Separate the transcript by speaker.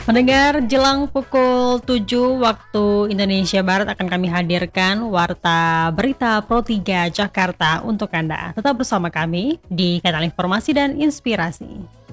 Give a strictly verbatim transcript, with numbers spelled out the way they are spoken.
Speaker 1: Mendengar jelang pukul tujuh waktu Indonesia Barat akan kami hadirkan Warta Berita Pro tiga Jakarta untuk Anda. Tetap bersama kami di Kanal Informasi dan Inspirasi.